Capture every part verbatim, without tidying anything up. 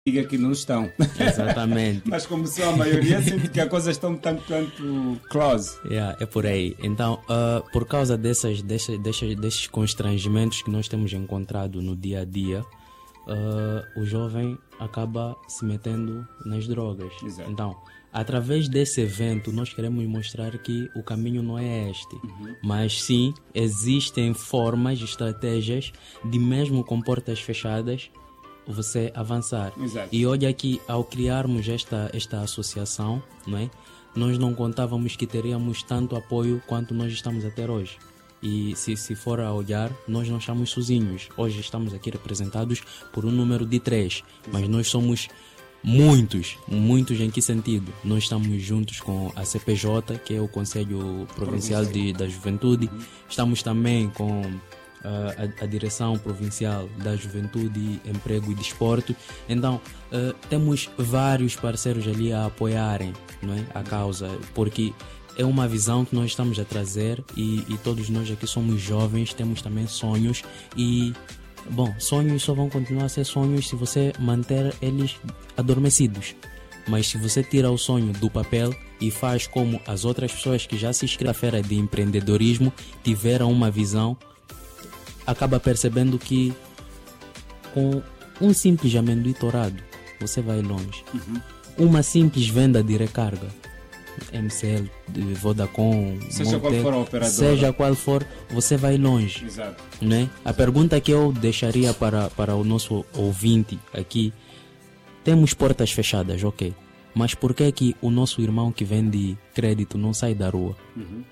diga que não estão. Exatamente. Mas como são a maioria, sinto que as coisas estão tanto quanto close. Yeah, é por aí. Então, uh, por causa dessas, dessas, dessas, desses constrangimentos que nós temos encontrado no dia a dia, uh, o jovem acaba se metendo nas drogas. Exato. Então, através desse evento, nós queremos mostrar que o caminho não é este. Uhum. Mas sim, existem formas, estratégias de mesmo com portas fechadas você avançar. Exato. E olha que ao criarmos esta, esta associação, não é? Nós não contávamos que teríamos tanto apoio quanto nós estamos a ter hoje. E se, se for a olhar, nós não estamos sozinhos. Hoje estamos aqui representados por um número de três, mas nós somos muitos. Muitos em que sentido? Nós estamos juntos com a C P J, que é o Conselho Provincial de, da Juventude. Uhum. Estamos também com A, a direção provincial da Juventude, Emprego e Desporto. Então uh, temos vários parceiros ali a apoiarem, não é, a causa, porque é uma visão que nós estamos a trazer e, e todos nós aqui somos jovens, temos também sonhos e, bom, sonhos só vão continuar a ser sonhos se você manter eles adormecidos. Mas se você tira o sonho do papel e faz como as outras pessoas que já se inscreveram na feira de empreendedorismo tiveram uma visão, acaba percebendo que com um simples amendoim torado você vai longe. Uhum. Uma simples venda de recarga, M C L, Vodacom, seja Monte, qual for a operadora, seja qual for, você vai longe. Exato. Né? A pergunta que eu deixaria para, para o nosso ouvinte aqui: temos portas fechadas, ok, mas por que é que o nosso irmão que vende crédito não sai da rua? Uhum.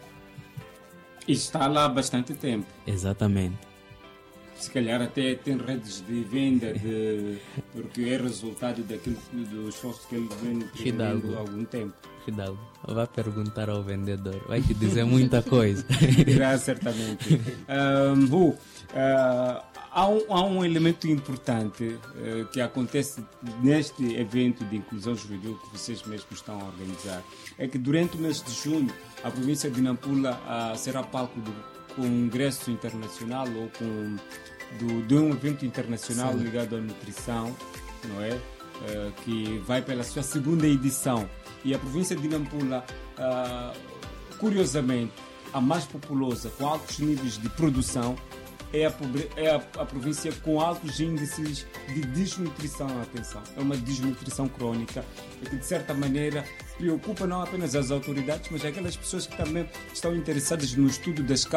Está lá há bastante tempo. Exatamente. Se calhar até tem redes de venda, de, porque é resultado daquilo, do esforço que ele vem tendo há algum tempo. Fidalgo, vai perguntar ao vendedor, vai te dizer muita coisa. Dirá certamente. Um, uh, uh, há, um, há um elemento importante uh, que acontece neste evento de inclusão juvenil que vocês mesmos estão a organizar. É que durante o mês de junho, a província de Nampula uh, será palco do Congresso Internacional ou com, do, de um evento internacional Sim. ligado à nutrição, não é? Uh, que vai pela sua segunda edição. E a província de Nampula, uh, curiosamente, a mais populosa, com altos níveis de produção, é a, é a, a província com altos índices de desnutrição. Atenção, é uma desnutrição crônica que de certa maneira preocupa não apenas as autoridades, mas aquelas pessoas que também estão interessadas no estudo das causas